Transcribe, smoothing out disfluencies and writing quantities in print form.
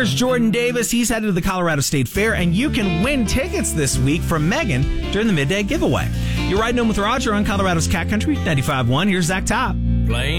There's Jordan Davis. He's headed to the Colorado State Fair, and you can win tickets this week from Megan during the midday giveaway. You're riding home with Roger on Colorado's Cat Country 95.1. Here's Zach Top. Playing